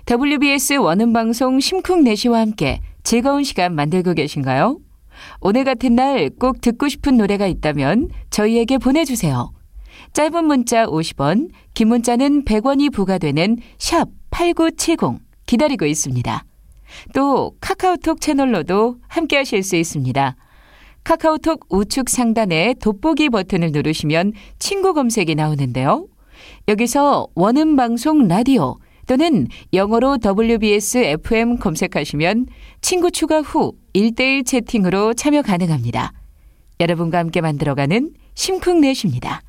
WBS 원음방송 심쿵내시와 함께 즐거운 시간 만들고 계신가요? 오늘 같은 날 꼭 듣고 싶은 노래가 있다면 저희에게 보내주세요. 짧은 문자 50원, 긴 문자는 100원이 부과되는 샵 8970 기다리고 있습니다. 또 카카오톡 채널로도 함께 하실 수 있습니다. 카카오톡 우측 상단에 돋보기 버튼을 누르시면 친구 검색이 나오는데요. 여기서 원음방송 라디오 또는 영어로 WBS FM 검색하시면 친구 추가 후 1:1 채팅으로 참여 가능합니다. 여러분과 함께 만들어가는 심쿵내십니다.